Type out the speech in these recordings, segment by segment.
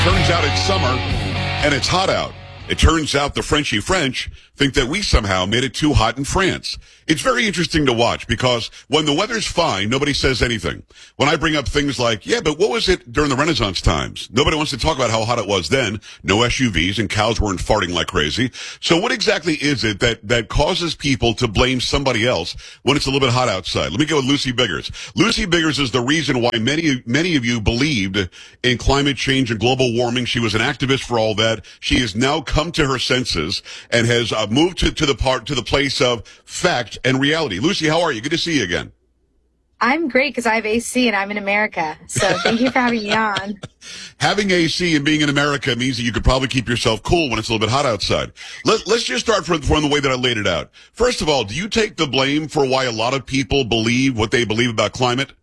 Turns out it's summer and it's hot out. It turns out the Frenchy French think that we somehow made it too hot in France. It's very interesting to watch because when the weather's fine, nobody says anything. When I bring up things like, yeah, but what was it during the Renaissance times? Nobody wants to talk about how hot it was then. No SUVs and cows weren't farting like crazy. So what exactly is it that causes people to blame somebody else when it's a little bit hot outside? Let me go with Lucy Biggers. Lucy Biggers is the reason why many of you believed in climate change and global warming. She was an activist for all that. She has now come to her senses and has moved to the place of fact and reality. Lucy, how are you? Good to see you again. I'm great because I have AC and I'm in America. So thank you for having me on. Having AC and being in America means that you could probably keep yourself cool when it's a little bit hot outside. Let's just start from the way that I laid it out. First of all, do you take the blame for why a lot of people believe what they believe about climate?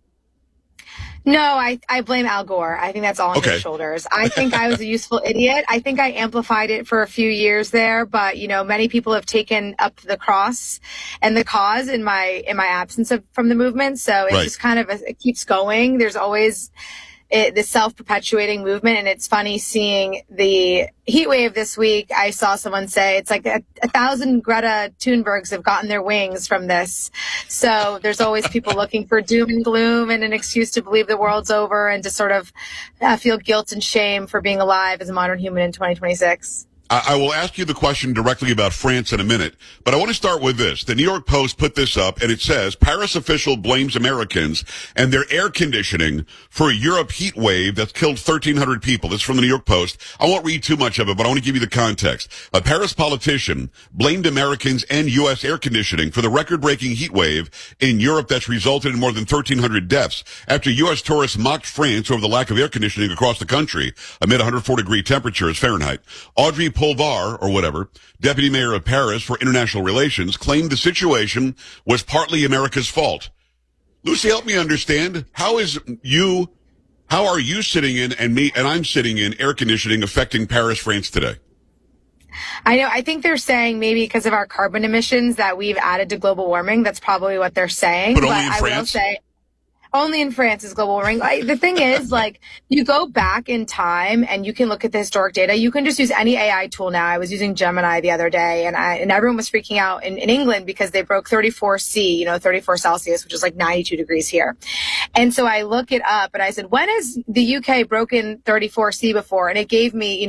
No, I blame Al Gore. I think that's all on his shoulders. I think I was a useful idiot. I think I amplified it for a few years there, but many people have taken up the cross and the cause in my absence from the movement. So it just kind of it keeps going. There's always the self-perpetuating movement, and it's funny seeing the heat wave this week. I saw someone say it's like 1,000 Greta Thunbergs have gotten their wings from this. So there's always people looking for doom and gloom and an excuse to believe the world's over and to sort of feel guilt and shame for being alive as a modern human in 2026. I will ask you the question directly about France in a minute, but I want to start with this. The New York Post put this up, and it says, Paris official blames Americans and their air conditioning for a Europe heat wave that's killed 1,300 people. This is from the New York Post. I won't read too much of it, but I want to give you the context. A Paris politician blamed Americans and U.S. air conditioning for the record-breaking heat wave in Europe that's resulted in more than 1,300 deaths after U.S. tourists mocked France over the lack of air conditioning across the country amid 104-degree temperatures Fahrenheit. Audrey Pulvar, or whatever, deputy mayor of Paris for international relations, claimed the situation was partly America's fault. Lucy, help me understand. How are you sitting in and I'm sitting in air conditioning affecting Paris, France today? I know. I think they're saying maybe because of our carbon emissions that we've added to global warming. That's probably what they're saying. But only in France? I will say, only in France is global warming. The thing is, you go back in time and you can look at the historic data. You can just use any AI tool now. I was using Gemini the other day, and everyone was freaking out in England because they broke 34°C, 34 Celsius, which is like 92 degrees here. And so I look it up and I said, when has the UK broken 34°C before? And it gave me,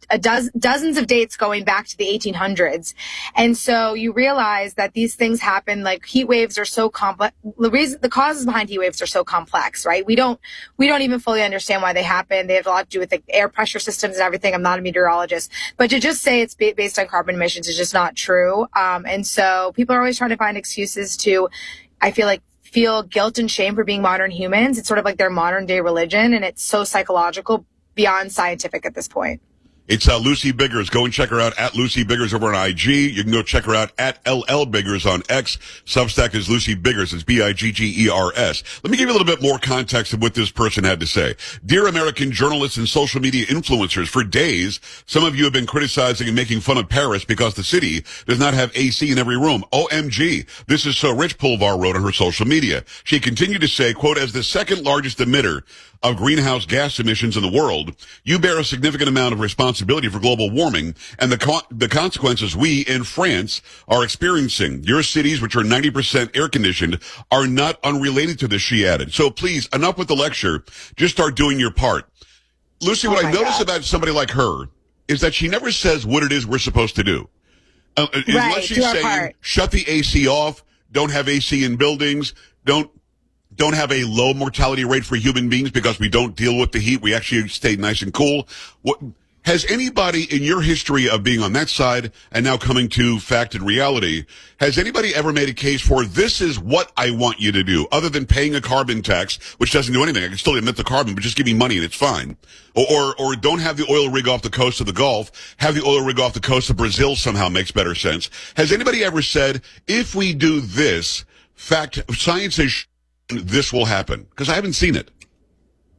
dozens of dates going back to the 1800s. And so you realize that these things happen, like heat waves are so complex. The causes behind heat waves are so complex, right? We don't even fully understand why they happen. They have a lot to do with the air pressure systems and everything. I'm not a meteorologist, but to just say it's based on carbon emissions is just not true. And so people are always trying to find excuses to, I feel guilt and shame for being modern humans. It's sort of like their modern day religion, and it's so psychological beyond scientific at this point. It's Lucy Biggers. Go and check her out at Lucy Biggers over on IG. You can go check her out at LL Biggers on X. Substack is Lucy Biggers. It's Biggers. Let me give you a little bit more context of what this person had to say. Dear American journalists and social media influencers, for days, some of you have been criticizing and making fun of Paris because the city does not have AC in every room. OMG. This is so Rich Pulvar wrote on her social media. She continued to say, quote, as the second largest emitter of greenhouse gas emissions in the world, you bear a significant amount of responsibility for global warming and the consequences we in France are experiencing. Your cities, which are 90% air conditioned, are not unrelated to this, she added. So please, enough with the lecture. Just start doing your part. Lucy, what I notice about somebody like her is that she never says what it is we're supposed to do. Unless she's saying, shut the AC off, don't have AC in buildings, don't have a low mortality rate for human beings because we don't deal with the heat. We actually stay nice and cool. Has anybody in your history of being on that side and now coming to fact and reality, has anybody ever made a case for this is what I want you to do, other than paying a carbon tax, which doesn't do anything? I can still emit the carbon, but just give me money and it's fine. Or don't have the oil rig off the coast of the Gulf, have the oil rig off the coast of Brazil somehow makes better sense. Has anybody ever said, if we do this, science has this will happen? Because I haven't seen it.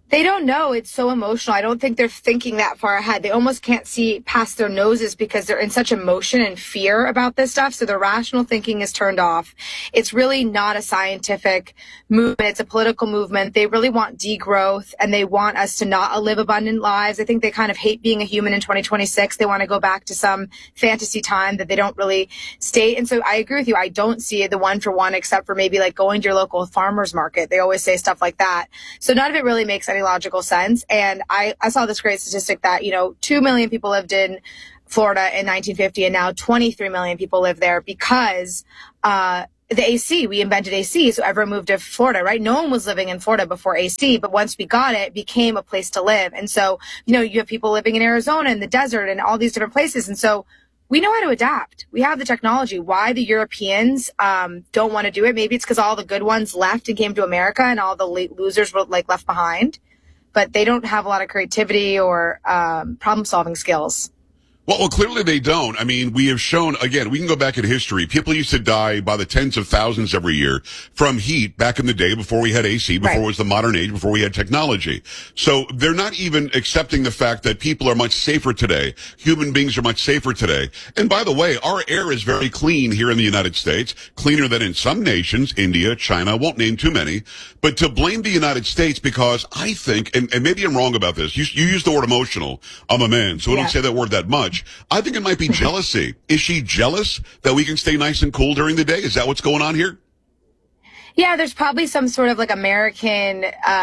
They don't know. It's so emotional. I don't think they're thinking that far ahead. They almost can't see past their noses because they're in such emotion and fear about this stuff. So the rational thinking is turned off. It's really not a scientific movement. It's a political movement. They really want degrowth and they want us to not live abundant lives. I think they kind of hate being a human in 2026. They want to go back to some fantasy time that they don't really state. And so I agree with you. I don't see the one for one except for maybe like going to your local farmer's market. They always say stuff like that. So none of it really makes any logical sense. And I saw this great statistic that, 2 million people lived in Florida in 1950 and now 23 million people live there because the AC, we invented AC, so everyone moved to Florida, right? No one was living in Florida before AC, but once we got it, it became a place to live. And so, you have people living in Arizona in the desert and all these different places. And so we know how to adapt. We have the technology. Why the Europeans don't want to do it? Maybe it's because all the good ones left and came to America and all the losers were like left behind. But they don't have a lot of creativity or problem-solving skills. Well, clearly they don't. I mean, we have shown, again, we can go back in history. People used to die by the tens of thousands every year from heat back in the day before we had AC, before it was the modern age, before we had technology. So they're not even accepting the fact that people are much safer today. Human beings are much safer today. And by the way, our air is very clean here in the United States, cleaner than in some nations, India, China, won't name too many. But to blame the United States because I think, and maybe I'm wrong about this, you use the word emotional. I'm a man, so I don't say that word that much. I think it might be jealousy. Is she jealous that we can stay nice and cool during the day? Is that what's going on here? Yeah, there's probably some sort of like American,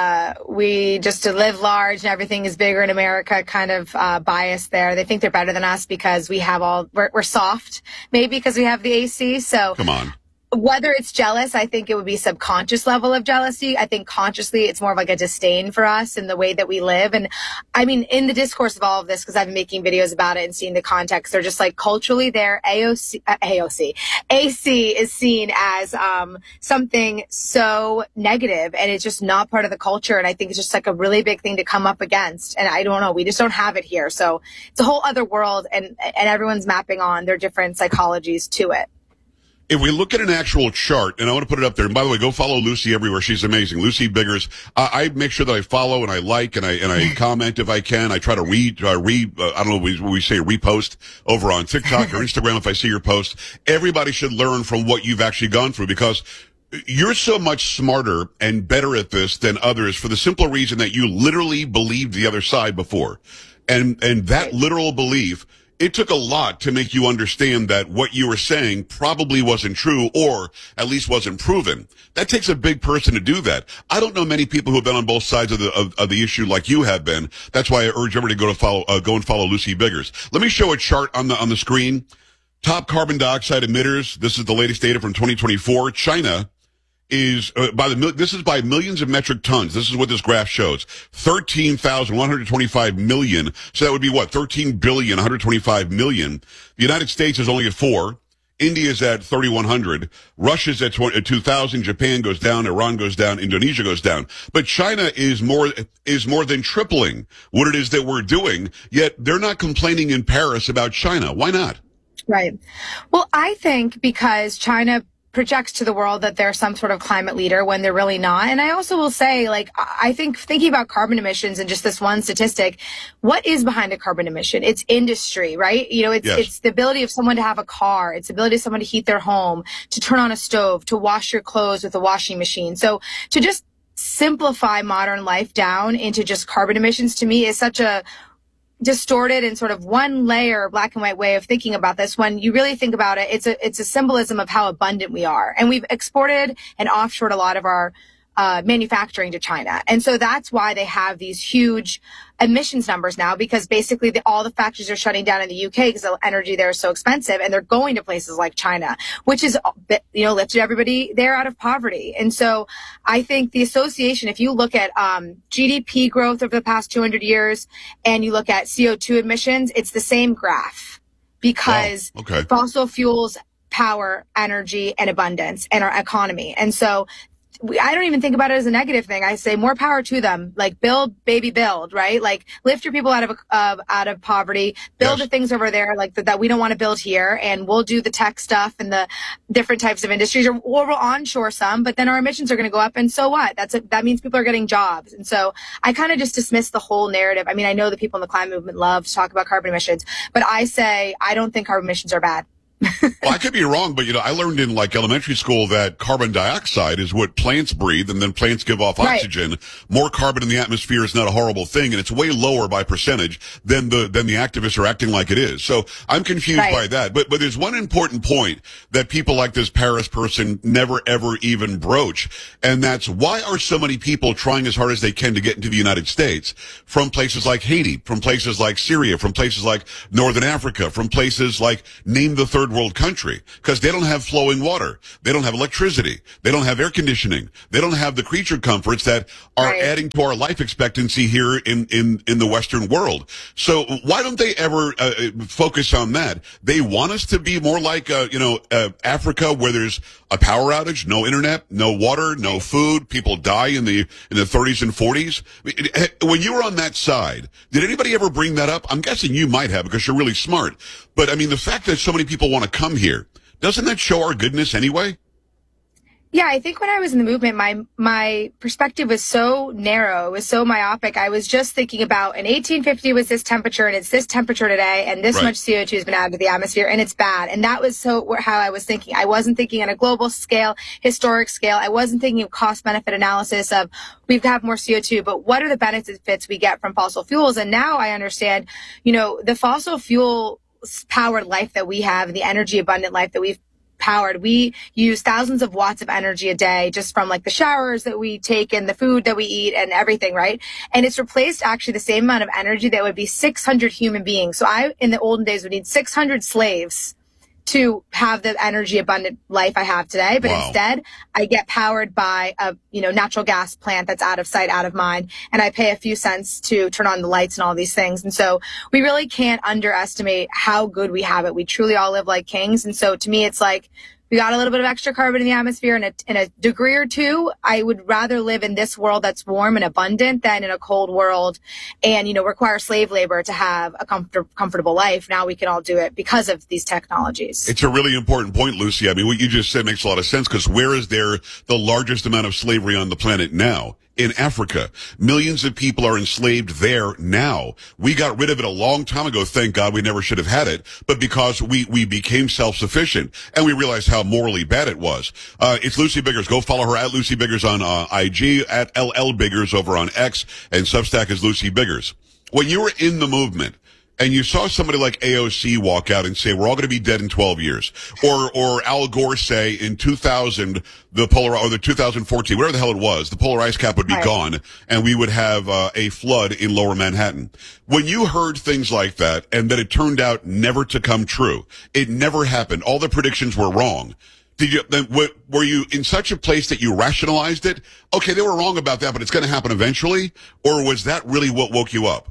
we just to live large and everything is bigger in America kind of bias there. They think they're better than us because we have we're soft, maybe because we have the AC. So come on. Whether it's jealous, I think it would be subconscious level of jealousy. I think consciously it's more of like a disdain for us and the way that we live. And I mean, in the discourse of all of this, because I've been making videos about it and seeing the context, they're just like culturally there, AC is seen as something so negative and it's just not part of the culture. And I think it's just like a really big thing to come up against. And I don't know, we just don't have it here. So it's a whole other world and everyone's mapping on their different psychologies to it. If we look at an actual chart, and I want to put it up there, and by the way, go follow Lucy everywhere. She's amazing. Lucy Biggers. I make sure that I follow and I like and I comment if I can. I try to I don't know, we say repost over on TikTok or Instagram if I see your post. Everybody should learn from what you've actually gone through because you're so much smarter and better at this than others for the simple reason that you literally believed the other side before. And that literal belief, it took a lot to make you understand that what you were saying probably wasn't true or at least wasn't proven. That takes a big person to do that. I don't know many people who have been on both sides of the issue like you have been. That's why I urge everybody to go and follow Lucy Biggers. Let me show a chart on the screen. Top carbon dioxide emitters. This is the latest data from 2024. China is this is by millions of metric tons. This is what this graph shows. 13,125 million. So that would be what? 13 billion, 125 million. The United States is only at 4. India's at 3,100. Russia's at 2,000. Japan goes down. Iran goes down. Indonesia goes down. But China is more than tripling what it is that we're doing. Yet they're not complaining in Paris about China. Why not? Right. Well, I think because China projects to the world that they're some sort of climate leader when they're really not. And I also will say, like, I think thinking about carbon emissions and just this one statistic, what is behind a carbon emission? It's industry, right? It's the ability of someone to have a car. It's the ability of someone to heat their home, to turn on a stove, to wash your clothes with a washing machine. So to just simplify modern life down into just carbon emissions to me is such a distorted and sort of one layer black and white way of thinking about this. When you really think about it, it's a symbolism of how abundant we are. And we've exported and offshored a lot of our manufacturing to China. And so that's why they have these huge emissions numbers now, because basically all the factories are shutting down in the UK because the energy there is so expensive, and they're going to places like China, which is, lifted everybody there out of poverty. And so I think the association, if you look at GDP growth over the past 200 years and you look at CO2 emissions, it's the same graph because fossil fuels power energy and abundance and our economy. And so I don't even think about it as a negative thing. I say more power to them. Like build, baby, build, right? Like lift your people out of poverty, build the things over there like that we don't want to build here. And we'll do the tech stuff and the different types of industries, or we'll onshore some, but then our emissions are going to go up. And so what? That means people are getting jobs. And so I kind of just dismiss the whole narrative. I mean, I know the people in the climate movement love to talk about carbon emissions, but I say, I don't think carbon emissions are bad. Well, I could be wrong, but I learned in like elementary school that carbon dioxide is what plants breathe, and then plants give off oxygen. Right. More carbon in the atmosphere is not a horrible thing, and it's way lower by percentage than the activists are acting like it is. So I'm confused by that. But there's one important point that people like this Paris person never ever even broach, and that's why are so many people trying as hard as they can to get into the United States from places like Haiti, from places like Syria, from places like Northern Africa, from places like name the third world country, because they don't have flowing water, they don't have electricity, they don't have air conditioning, they don't have the creature comforts that are adding to our life expectancy here in the Western world. So why don't they ever focus on that? They want us to be more like Africa, where there's a power outage, no internet, no water, no food, people die in the 30s and 40s. When you were on that side, did anybody ever bring that up? I'm guessing you might have, because you're really smart. But I mean, the fact that so many people want to come here, doesn't that show our goodness anyway? Yeah, I think when I was in the movement, my perspective was so narrow, it was so myopic. I was just thinking about in 1850 was this temperature, and it's this temperature today, and this much CO2 has been added to the atmosphere, and it's bad. And that was how I was thinking. I wasn't thinking on a global scale, historic scale. I wasn't thinking of cost-benefit analysis of we have more CO2, but what are the benefits we get from fossil fuels? And now I understand, the fossil fuel powered life that we have, the energy abundant life that we've powered. We use thousands of watts of energy a day just from like the showers that we take and the food that we eat and everything, right? And it's replaced actually the same amount of energy that would be 600 human beings. So I, in the olden days, would need 600 slaves to have the energy abundant life I have today. But instead, I get powered by a, natural gas plant that's out of sight, out of mind. And I pay a few cents to turn on the lights and all these things. And so we really can't underestimate how good we have it. We truly all live like kings. And so to me, it's like, we got a little bit of extra carbon in the atmosphere in a degree or two. I would rather live in this world that's warm and abundant than in a cold world and, require slave labor to have a comfortable life. Now we can all do it because of these technologies. It's a really important point, Lucy. I mean, what you just said makes a lot of sense, because where is there the largest amount of slavery on the planet now? In Africa. Millions of people are enslaved there now. We got rid of it a long time ago. Thank God we never should have had it. But because we became self-sufficient and we realized how morally bad it was. It's Lucy Biggers. Go follow her at Lucy Biggers on IG, at LL Biggers over on X, and Substack is Lucy Biggers. When you were in the movement, and you saw somebody like AOC walk out and say, we're all going to be dead in 12 years. Or Al Gore say in 2000, the 2014, whatever the hell it was, the polar ice cap would be gone and we would have a flood in lower Manhattan. When you heard things like that and that it turned out never to come true, it never happened, all the predictions were wrong. Were you in such a place that you rationalized it? Okay, they were wrong about that, but it's going to happen eventually? Or was that really what woke you up?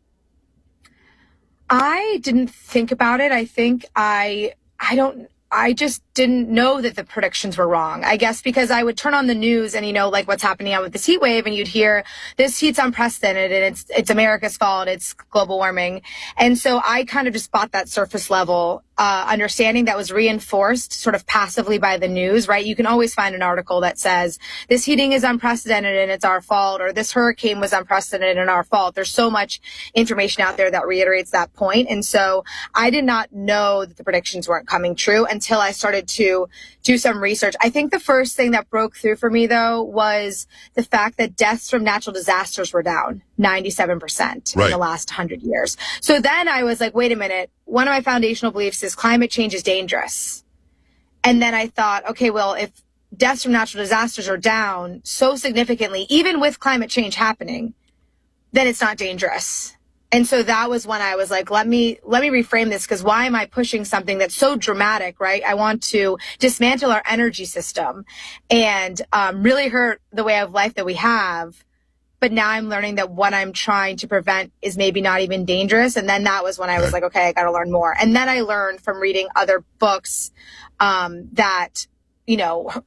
I didn't think about it. I think I just didn't know that the predictions were wrong. I guess because I would turn on the news and, like what's happening out with this heat wave, and you'd hear this heat's unprecedented and it's America's fault. It's global warming. And so I kind of just bought that surface level understanding that was reinforced sort of passively by the news, right? You can always find an article that says this heating is unprecedented and it's our fault, or this hurricane was unprecedented and our fault. There's so much information out there that reiterates that point. And so I did not know that the predictions weren't coming true until I started to do some research. I think the first thing that broke through for me, though, was the fact that deaths from natural disasters were down 97% in the last 100 years. So then I was like, wait a minute. One of my foundational beliefs is climate change is dangerous. And then I thought, okay, well, if deaths from natural disasters are down so significantly, even with climate change happening, then it's not dangerous. And so that was when I was like, let me reframe this, because why am I pushing something that's so dramatic, right? I want to dismantle our energy system and really hurt the way of life that we have. But now I'm learning that what I'm trying to prevent is maybe not even dangerous. And then that was when I was like, okay, I got to learn more. And then I learned from reading other books that,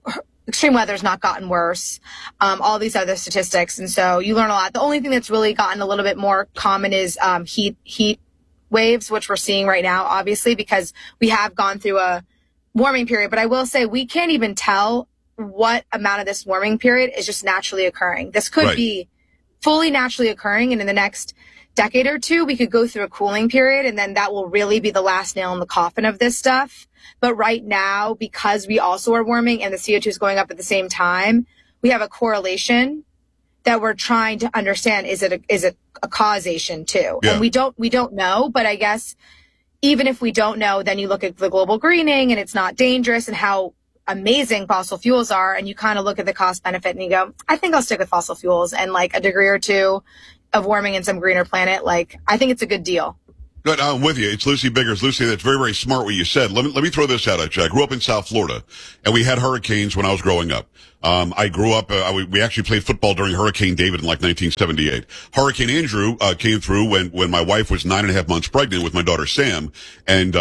extreme weather's not gotten worse, all these other statistics. And so you learn a lot. The only thing that's really gotten a little bit more common is heat waves, which we're seeing right now, obviously, because we have gone through a warming period. But I will say we can't even tell what amount of this warming period is just naturally occurring. This could be fully naturally occurring, and in the next decade or two, we could go through a cooling period, and then that will really be the last nail in the coffin of this stuff. But right now, because we also are warming and the CO2 is going up at the same time, we have a correlation that we're trying to understand. Is it a causation too? Yeah. And we don't know, but I guess even if we don't know, then you look at the global greening and it's not dangerous and how amazing fossil fuels are. And you kind of look at the cost benefit and you go, I think I'll stick with fossil fuels and like a degree or two of warming in some greener planet. Like, I think it's a good deal. But I'm with you. It's Lucy Biggers. Lucy, that's very, very smart what you said. Let me throw this out at you. I grew up in South Florida, and we had hurricanes when I was growing up. I grew up, we actually played football during Hurricane David in like 1978. Hurricane Andrew came through when my wife was 9.5 months pregnant with my daughter Sam, and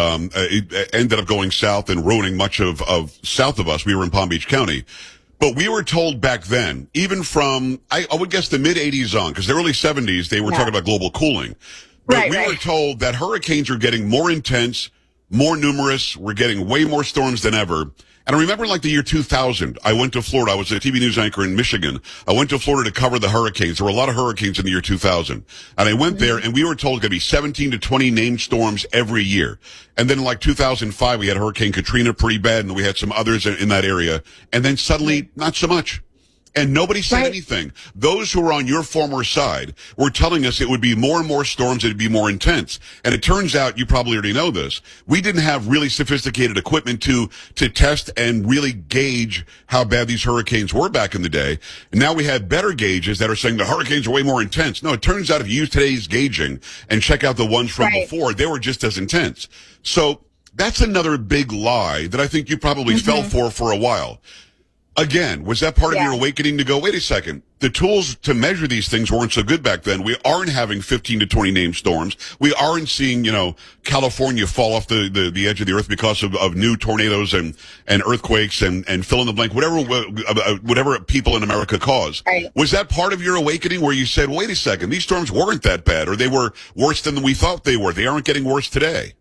it ended up going south and ruining much of south of us. We were in Palm Beach County. But we were told back then, even from, I would guess the mid-'80s on, because the early 70s, they were talking about global cooling. But we were told that hurricanes are getting more intense, more numerous. We're getting way more storms than ever. And I remember like the year 2000, I went to Florida. I was a TV news anchor in Michigan. I went to Florida to cover the hurricanes. There were a lot of hurricanes in the year 2000. And I went there and we were told it's going to be 17 to 20 named storms every year. And then in like 2005, we had Hurricane Katrina pretty bad, and we had some others in that area. And then suddenly, not so much. And nobody said anything. Those who were on your former side were telling us it would be more and more storms, it'd be more intense. And it turns out, you probably already know this, we didn't have really sophisticated equipment to test and really gauge how bad these hurricanes were back in the day. And now we have better gauges that are saying the hurricanes are way more intense. No, it turns out if you use today's gauging and check out the ones from before, they were just as intense. So that's another big lie that I think you probably fell for a while. Again, was that part of your awakening to go, wait a second, the tools to measure these things weren't so good back then. We aren't having 15 to 20 named storms. We aren't seeing, California fall off the edge of the earth because of new tornadoes and earthquakes and fill in the blank, whatever people in America cause. Right. Was that part of your awakening where you said, wait a second, these storms weren't that bad, or they were worse than we thought they were? They aren't getting worse today.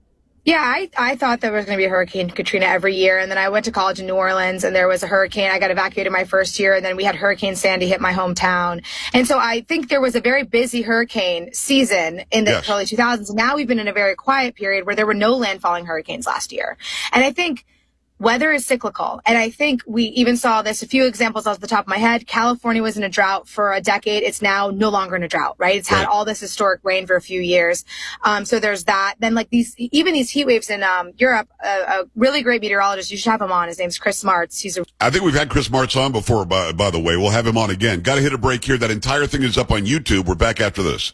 Yeah, I thought there was going to be a Hurricane Katrina every year. And then I went to college in New Orleans and there was a hurricane. I got evacuated my first year. And then we had Hurricane Sandy hit my hometown. And so I think there was a very busy hurricane season in the early 2000s. Now we've been in a very quiet period where there were no landfalling hurricanes last year. And I think weather is cyclical. And I think we even saw this, a few examples off the top of my head. California was in a drought for a decade. It's now no longer in a drought, right? It's had all this historic rain for a few years. So there's that. Then like these heat waves in Europe, a really great meteorologist, you should have him on. His name's Chris Martz. I think we've had Chris Martz on before, by the way. We'll have him on again. Got to hit a break here. That entire thing is up on YouTube. We're back after this.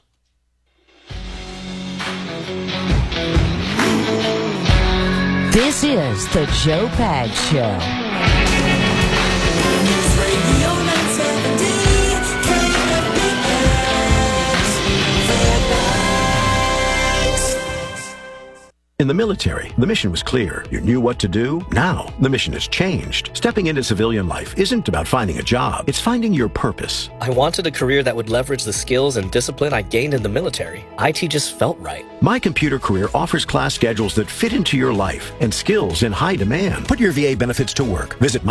This is the Joe Pags Show. In the military, the mission was clear. You knew what to do. Now, the mission has changed. Stepping into civilian life isn't about finding a job. It's finding your purpose. I wanted a career that would leverage the skills and discipline I gained in the military. IT just felt right. My Computer Career offers class schedules that fit into your life and skills in high demand. Put your VA benefits to work. Visit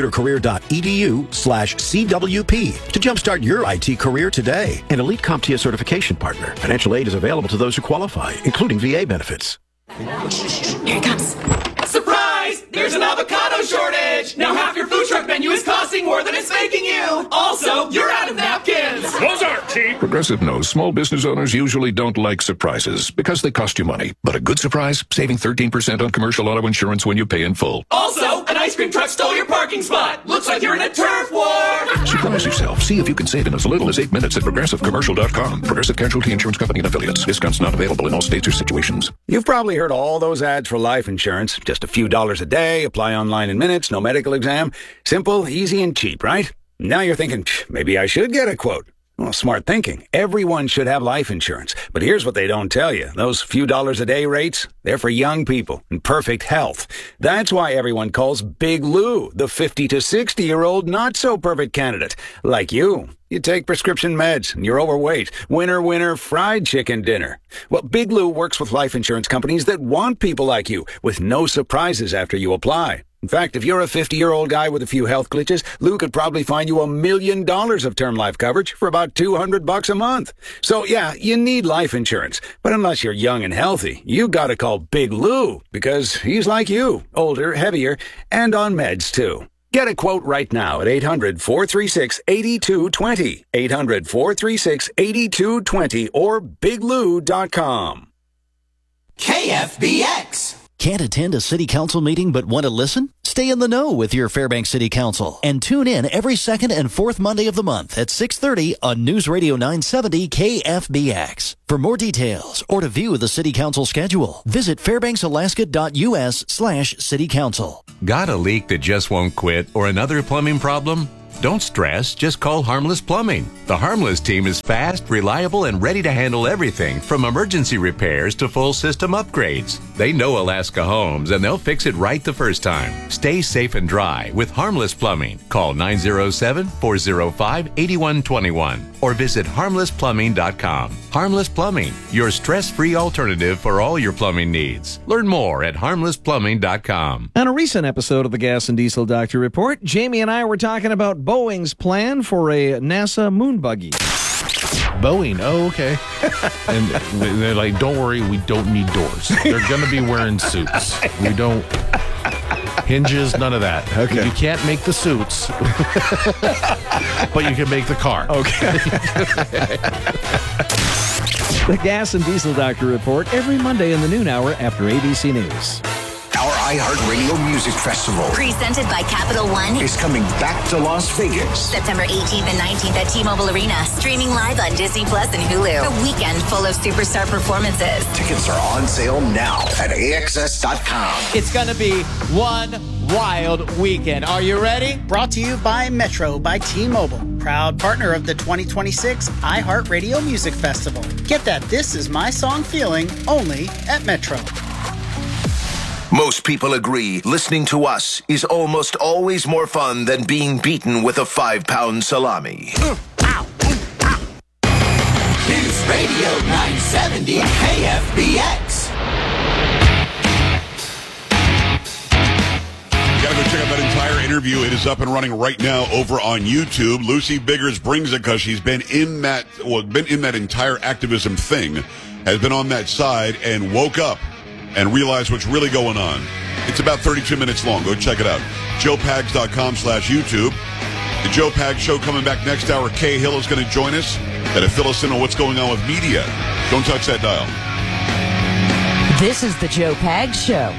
mycomputercareer.edu/CWP to jumpstart your IT career today. An elite CompTIA certification partner. Financial aid is available to those who qualify, including VA benefits. Here it comes. Surprise! There's an avocado shortage! Now half your food truck menu is costing more than it's making you! Also, you're out of napkins! Those aren't cheap! Progressive knows small business owners usually don't like surprises because they cost you money. But a good surprise? Saving 13% on commercial auto insurance when you pay in full. Also, an ice cream truck stole your parking spot! Looks like you're in a turf war! Surprise yourself. See if you can save in as little as 8 minutes at ProgressiveCommercial.com. Progressive Casualty Insurance Company and Affiliates. Discounts not available in all states or situations. You've probably heard all those ads for life insurance. Just a few dollars a day, apply online in minutes, no medical exam. Simple, easy, and cheap, right? Now you're thinking, maybe I should get a quote. Well, smart thinking. Everyone should have life insurance. But here's what they don't tell you. Those few dollars a day rates, they're for young people in perfect health. That's why everyone calls Big Lou the 50 to 60-year-old not-so-perfect candidate. Like you. You take prescription meds and you're overweight. Winner, fried chicken dinner. Well, Big Lou works with life insurance companies that want people like you with no surprises after you apply. In fact, if you're a 50-year-old guy with a few health glitches, Lou could probably find you $1 million of term life coverage for about $200 a month. So yeah, you need life insurance. But unless you're young and healthy, you gotta call Big Lou because he's like you, older, heavier, and on meds too. Get a quote right now at 800-436-8220. 800-436-8220 or biglou.com. KFBX. Can't attend a city council meeting but want to listen? Stay in the know with your Fairbanks City Council and tune in every second and fourth Monday of the month at 6:30 on News Radio 970 KFBX. For more details or to view the city council schedule, visit fairbanksalaska.us/city council. Got a leak that just won't quit or another plumbing problem? Don't stress, just call Harmless Plumbing. The Harmless team is fast, reliable, and ready to handle everything from emergency repairs to full system upgrades. They know Alaska homes, and they'll fix it right the first time. Stay safe and dry with Harmless Plumbing. Call 907-405-8121 or visit harmlessplumbing.com. Harmless Plumbing, your stress-free alternative for all your plumbing needs. Learn more at harmlessplumbing.com. On a recent episode of the Gas and Diesel Doctor Report, Jamie and I were talking about Boeing's plan for a NASA moon buggy. Boeing, oh, okay. And they're like, don't worry, we don't need doors. They're going to be wearing suits. We don't... Hinges, none of that. Okay. You can't make the suits, but you can make the car. Okay. The Gas and Diesel Doctor Report every Monday in the noon hour after ABC News. Our iHeartRadio Music Festival, presented by Capital One, is coming back to Las Vegas. September 18th and 19th at T-Mobile Arena. Streaming live on Disney Plus and Hulu. A weekend full of superstar performances. Tickets are on sale now at AXS.com. It's going to be one wild weekend. Are you ready? Brought to you by Metro by T-Mobile. Proud partner of the 2026 iHeartRadio Music Festival. Get that This Is My Song feeling only at Metro. Most people agree listening to us is almost always more fun than being beaten with a 5-pound salami. News Radio 970 KFBX. You gotta go check out that entire interview. It is up and running right now over on YouTube. Lucy Biggers brings it because she's been in that entire activism thing, has been on that side and woke up and realize what's really going on. It's about 32 minutes long. Go check it out. JoePags.com/YouTube. The Joe Pags Show coming back next hour. Kay Hill is going to join us to fill us in on what's going on with media. Don't touch that dial. This is the Joe Pags Show.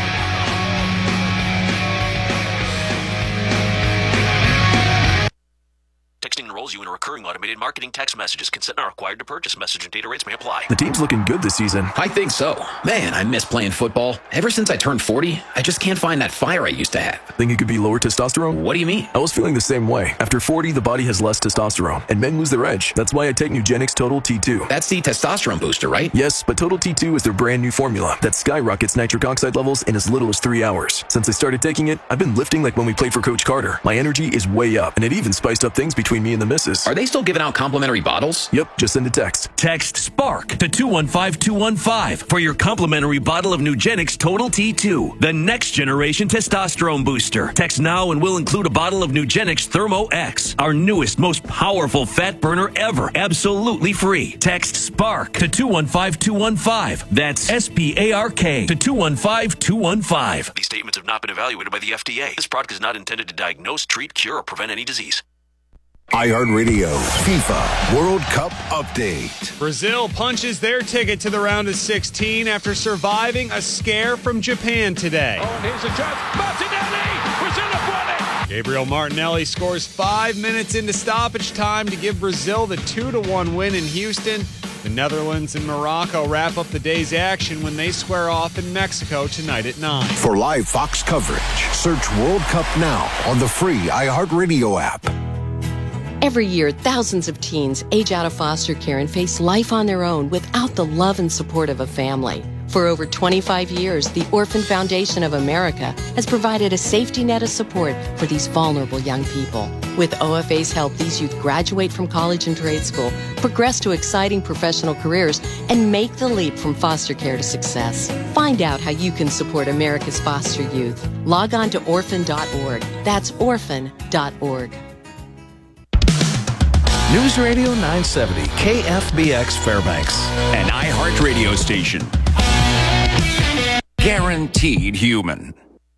Texting enrolls you in a recurring automated marketing text messages. Consent not required to purchase. Message and data rates may apply. The team's looking good this season. I think so. Man, I miss playing football. Ever since I turned 40, I just can't find that fire I used to have. Think it could be lower testosterone? What do you mean? I was feeling the same way. After 40, the body has less testosterone, and men lose their edge. That's why I take Nugenix Total T2. That's the testosterone booster, right? Yes, but Total T2 is their brand new formula that skyrockets nitric oxide levels in as little as 3 hours. Since I started taking it, I've been lifting like when we played for Coach Carter. My energy is way up, and it even spiced up things between me and the missus. Are they still giving out complimentary bottles? Yep, just send a text. Text SPARK to 215-215 for your complimentary bottle of Nugenix Total T2, the next generation testosterone booster. Text now and we'll include a bottle of Nugenix Thermo X, our newest, most powerful fat burner ever, absolutely free. Text SPARK to 215-215. That's SPARK to 215-215. These statements have not been evaluated by the FDA. This product is not intended to diagnose, treat, cure, or prevent any disease. iHeartRadio FIFA World Cup Update. Brazil punches their ticket to the round of 16 after surviving a scare from Japan today. Oh, and here's a chance. Martinelli! Brazil have won it! Gabriel Martinelli scores 5 minutes into stoppage time to give Brazil the 2-1 win in Houston. The Netherlands and Morocco wrap up the day's action when they square off in Mexico tonight at 9. For live Fox coverage, search World Cup now on the free iHeartRadio app. Every year, thousands of teens age out of foster care and face life on their own without the love and support of a family. For over 25 years, the Orphan Foundation of America has provided a safety net of support for these vulnerable young people. With OFA's help, these youth graduate from college and trade school, progress to exciting professional careers, and make the leap from foster care to success. Find out how you can support America's foster youth. Log on to orphan.org. That's orphan.org. News Radio 970, KFBX Fairbanks. An iHeart radio station. Guaranteed human.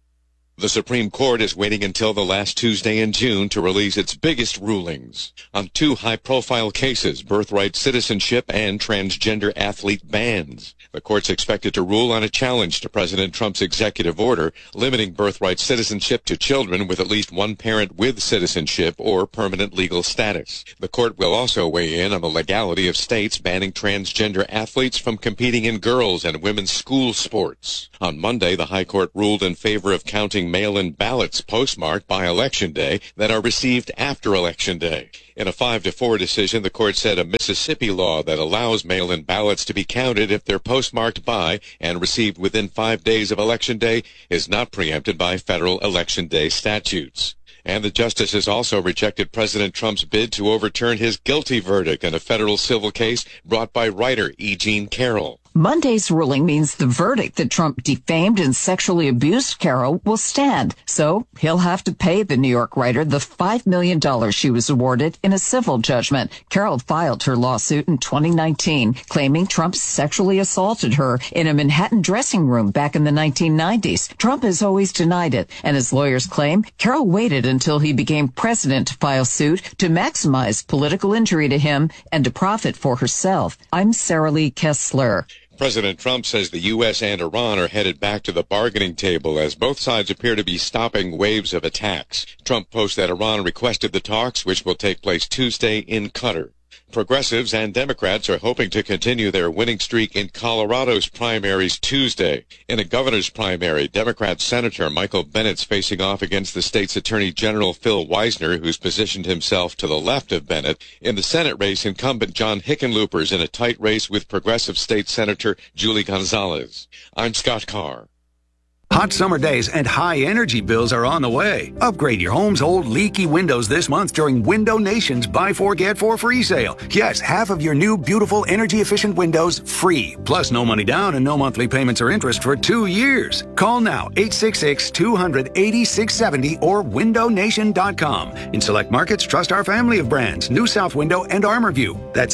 The Supreme Court is waiting until the last Tuesday in June to release its biggest rulings on two high-profile cases, birthright citizenship and transgender athlete bans. The court's expected to rule on a challenge to President Trump's executive order limiting birthright citizenship to children with at least one parent with citizenship or permanent legal status. The court will also weigh in on the legality of states banning transgender athletes from competing in girls' and women's school sports. On Monday, the High Court ruled in favor of counting mail-in ballots postmarked by Election Day that are received after Election Day. In a 5-4 decision, the court said a Mississippi law that allows mail-in ballots to be counted if they're postmarked by and received within 5 days of Election Day is not preempted by federal Election Day statutes. And the justices also rejected President Trump's bid to overturn his guilty verdict in a federal civil case brought by writer E. Jean Carroll. Monday's ruling means the verdict that Trump defamed and sexually abused Carroll will stand. So he'll have to pay the New York writer the $5 million she was awarded in a civil judgment. Carroll filed her lawsuit in 2019, claiming Trump sexually assaulted her in a Manhattan dressing room back in the 1990s. Trump has always denied it, and his lawyers claim Carroll waited until he became president to file suit to maximize political injury to him and to profit for herself. I'm Sarah Lee Kessler. President Trump says the U.S. and Iran are headed back to the bargaining table as both sides appear to be stopping waves of attacks. Trump posts that Iran requested the talks, which will take place Tuesday in Qatar. Progressives and Democrats are hoping to continue their winning streak in Colorado's primaries Tuesday. In a governor's primary, Democrat Senator Michael Bennett's facing off against the state's Attorney General Phil Weisner, who's positioned himself to the left of Bennett. In the Senate race, incumbent John Hickenlooper's in a tight race with progressive state Senator Julie Gonzalez. I'm Scott Carr. Hot summer days and high energy bills are on the way. Upgrade your home's old leaky windows this month during Window Nation's Buy 4 Get 4 free sale. Yes, half of your new beautiful energy efficient windows free. Plus no money down and no monthly payments or interest for 2 years. Call now 866-200-8670 or windownation.com. In select markets, trust our family of brands, New South Window and ArmorView. That's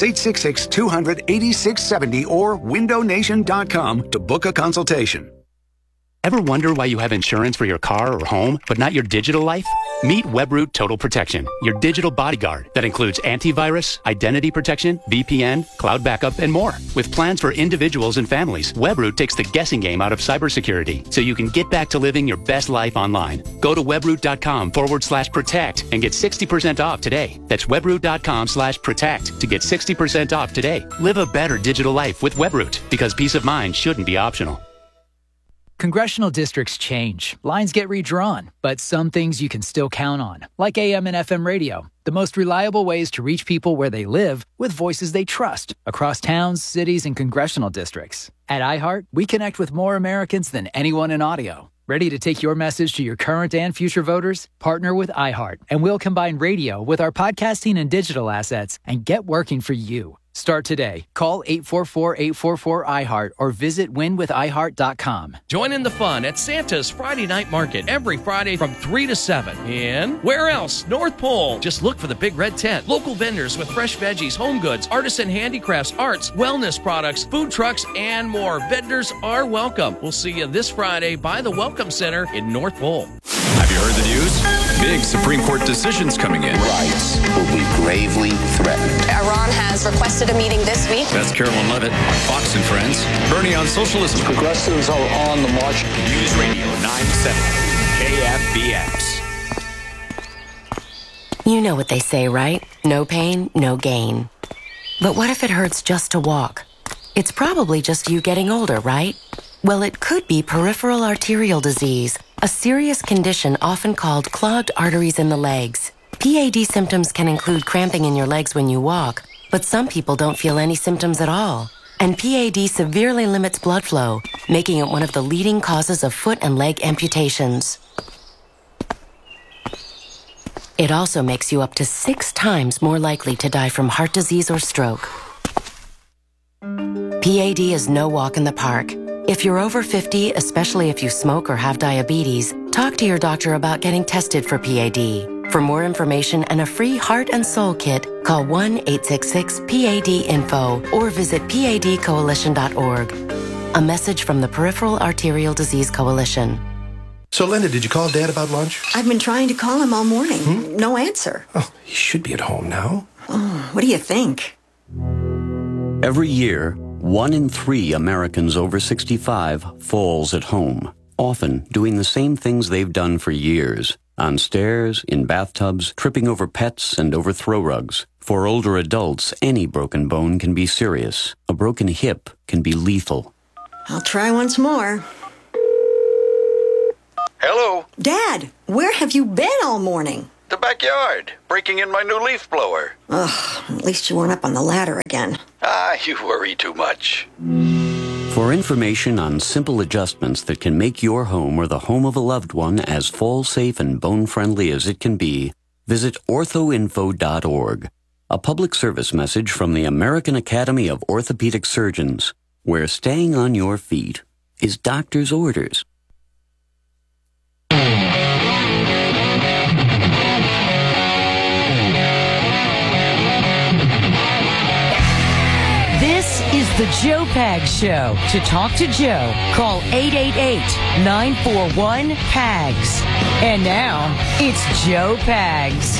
866-200-8670 or windownation.com to book a consultation. Ever wonder why you have insurance for your car or home, but not your digital life? Meet Webroot Total Protection, your digital bodyguard that includes antivirus, identity protection, VPN, cloud backup, and more. With plans for individuals and families, Webroot takes the guessing game out of cybersecurity so you can get back to living your best life online. Go to webroot.com/protect and get 60% off today. That's webroot.com/protect to get 60% off today. Live a better digital life with Webroot because peace of mind shouldn't be optional. Congressional districts change, lines get redrawn, but some things you can still count on, like AM and FM radio, the most reliable ways to reach people where they live with voices they trust across towns, cities, and congressional districts. At iHeart, we connect with more Americans than anyone in audio. Ready to take your message to your current and future voters? Partner with iHeart, and we'll combine radio with our podcasting and digital assets and get working for you. Start today. Call 844-844-iHeart or visit winwithiheart.com. Join in the fun at Santa's Friday Night Market every Friday from 3 to 7. And where else? North Pole. Just look for the big red tent. Local vendors with fresh veggies, home goods, artisan handicrafts, arts, wellness products, food trucks, and more. Vendors are welcome. We'll see you this Friday by the Welcome Center in North Pole. Have you heard the news? Big Supreme Court decisions coming in. Rights will be gravely threatened. Iran has requested a meeting this week. That's Carolyn Levitt on Fox and Friends. Bernie on socialism. Progressives are on the march. News Radio 970 KFBX. You know what they say, right? No pain, no gain. But what if it hurts just to walk? It's probably just you getting older, right? Well, it could be peripheral arterial disease, a serious condition often called clogged arteries in the legs. PAD symptoms can include cramping in your legs when you walk, but some people don't feel any symptoms at all. And PAD severely limits blood flow, making it one of the leading causes of foot and leg amputations. It also makes you up to 6 times more likely to die from heart disease or stroke. PAD is no walk in the park. If you're over 50, especially if you smoke or have diabetes, talk to your doctor about getting tested for PAD. For more information and a free heart and soul kit, call 1-866-PAD-INFO or visit padcoalition.org. A message from the Peripheral Arterial Disease Coalition. So, Linda, did you call Dad about lunch? I've been trying to call him all morning. No answer. Oh, he should be at home now. Oh, what do you think? Every year, 1 in 3 Americans over 65 falls at home, often doing the same things they've done for years. On stairs, in bathtubs, tripping over pets, and over throw rugs. For older adults, any broken bone can be serious. A broken hip can be lethal. I'll try once more. Hello? Dad, where have you been all morning? The backyard, breaking in my new leaf blower. Ugh, at least you weren't up on the ladder again. Ah, you worry too much. For information on simple adjustments that can make your home or the home of a loved one as fall-safe and bone-friendly as it can be, visit orthoinfo.org. A public service message from the American Academy of Orthopedic Surgeons, where staying on your feet is doctor's orders. This is the Joe Pags Show. To talk to Joe, call 888-941-PAGS. And now, it's Joe Pags.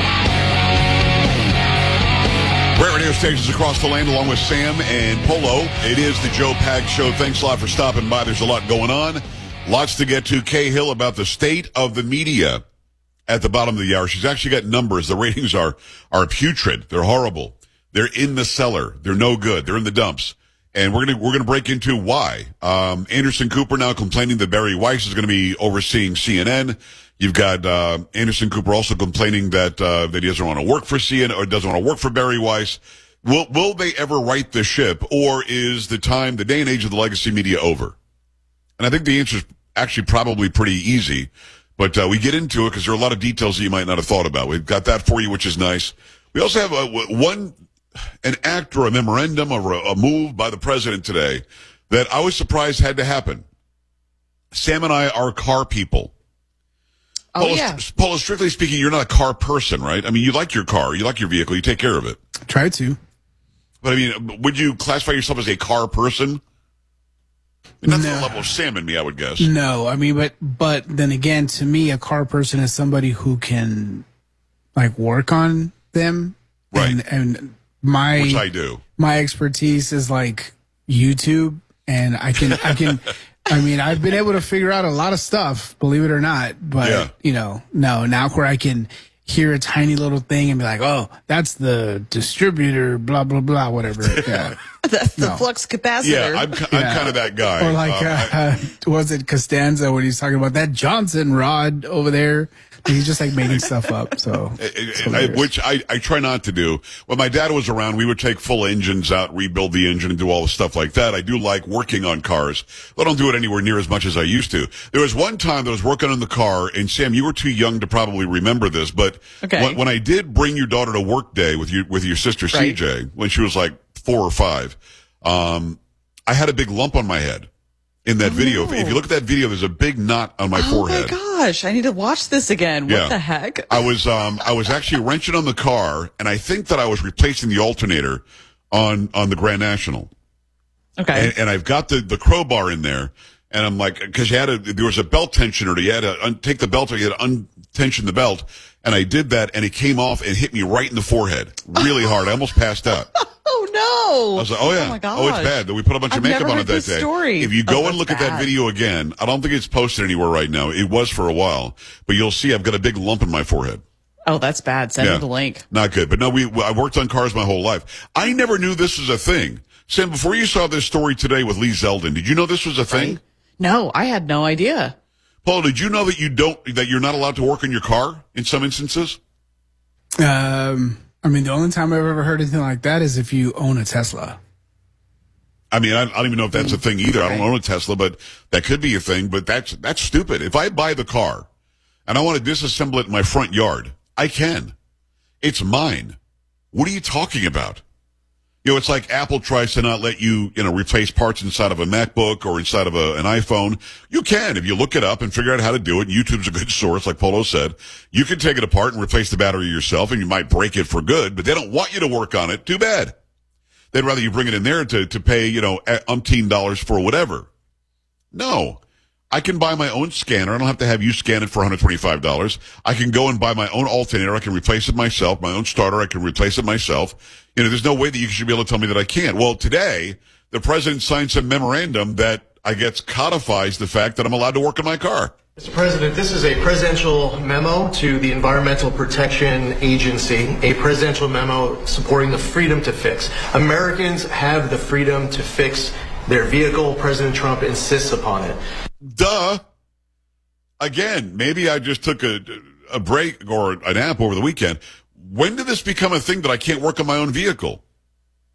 Great radio stations across the land along with Sam and Polo. It is the Joe Pags Show. Thanks a lot for stopping by. There's a lot going on. Lots to get to. Kay Hill about the state of the media at the bottom of the hour. She's actually got numbers. The ratings are putrid. They're horrible. They're in the cellar. They're no good. They're in the dumps. And we're gonna break into why. Anderson Cooper now complaining that Barry Weiss is going to be overseeing CNN. You've got Anderson Cooper also complaining that he doesn't want to work for CNN or doesn't want to work for Barry Weiss. Will they ever right the ship, or is the day and age of the legacy media over? And I think the answer is actually probably pretty easy. But we get into it because there are a lot of details that you might not have thought about. We've got that for you, which is nice. We also have an act or a memorandum or a move by the president today that I was surprised had to happen. Sam and I are car people. Oh, yeah. Paula, strictly speaking, you're not a car person, right? I mean, you like your car, you like your vehicle, you take care of it. Try to. But I mean, would you classify yourself as a car person? Not to the level of Sam and me, I would guess. No, I mean, but then again, to me, a car person is somebody who can like work on them. Right. And which I do. My expertise is like YouTube, and I can I mean, I've been able to figure out a lot of stuff, believe it or not, but now where I can hear a tiny little thing and be like, oh, that's the distributor, blah, blah, blah, whatever. Yeah. That's the flux capacitor. Yeah, I'm kind of that guy. Or like, was it Costanza when he's talking about that Johnson rod over there? He's just like making stuff up. So, which I try not to do. When my dad was around, we would take full engines out, rebuild the engine, and do all the stuff like that. I do like working on cars. I don't do it anywhere near as much as I used to. There was one time that I was working on the car, and Sam, you were too young to probably remember this, but when I did bring your daughter to work day with your sister CJ when she was like 4 or 5, I had a big lump on my head. In that video, if you look at that video, there's a big knot on my forehead. Oh my gosh, I need to watch this again. What the heck? I was actually wrenching on the car, and I think that I was replacing the alternator on the Grand National. Okay. And I've got the crowbar in there, and I'm like, because there was a belt tensioner. You had to take the belt, or you had to untension the belt, and I did that, and it came off and hit me right in the forehead, really hard. I almost passed out. Oh no! I was like, oh yeah, my gosh. Oh, it's bad. We put a bunch of makeup on it that day. Story. If you go and look at that video again, I don't think it's posted anywhere right now. It was for a while, but you'll see I've got a big lump in my forehead. Oh, that's bad. Send me the link. Not good. But no, I worked on cars my whole life. I never knew this was a thing. Sam, before you saw this story today with Lee Zeldin, did you know this was a thing? No, I had no idea. Paul, did you know that you're not allowed to work on your car in some instances? I mean, the only time I've ever heard anything like that is if you own a Tesla. I mean, I don't even know if that's a thing either. I don't own a Tesla, but that could be a thing. But that's stupid. If I buy the car and I want to disassemble it in my front yard, I can. It's mine. What are you talking about? You know, it's like Apple tries to not let you, replace parts inside of a MacBook or inside of an iPhone. You can. If you look it up and figure out how to do it, YouTube's a good source, like Polo said. You can take it apart and replace the battery yourself, and you might break it for good, but they don't want you to work on it. Too bad. They'd rather you bring it in there to pay, $umpteen for whatever. No. I can buy my own scanner. I don't have to have you scan it for $125. I can go and buy my own alternator. I can replace it myself. My own starter, I can replace it myself. There's no way that you should be able to tell me that I can't. Well, today, the president signed some memorandum that, I guess, codifies the fact that I'm allowed to work in my car. Mr. President, this is a presidential memo to the Environmental Protection Agency, a presidential memo supporting the freedom to fix. Americans have the freedom to fix their vehicle. President Trump insists upon it. Duh. Again, maybe I just took a break or a nap over the weekend. When did this become a thing that I can't work on my own vehicle?